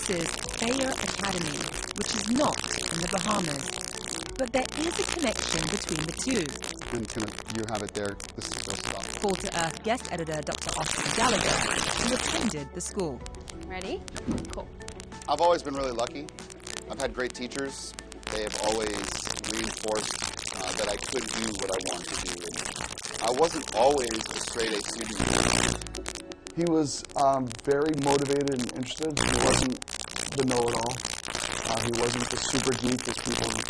This is Thayer Academy, which is not in the Bahamas. But there is a connection between the two. And you have it there. This is the spot. Fall to Earth guest editor Dr. Oscar Gallagher, who attended the school. Ready? Cool. I've always been really lucky. I've had great teachers. They have always reinforced that I could do what I want to do. And I wasn't always a straight A student. He was very motivated and interested. He wasn't the know-it-all. He wasn't the super geek as people